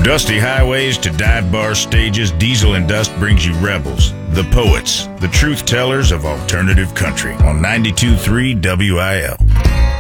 From dusty highways to dive bar stages, Diesel and Dust brings you rebels, the poets, the truth tellers of alternative country on 92.3 WIL.